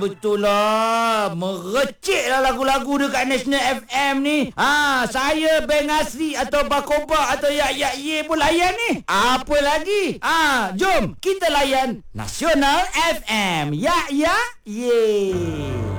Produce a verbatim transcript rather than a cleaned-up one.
Betul lah. Merecik lah lagu-lagu dekat National F M ni. Ha, saya Beng Asri atau Bakoba atau Yak Yak Ye pun layan ni. Apa lagi? Ha, jom kita layan Nasional F M. Yak Yak Ye.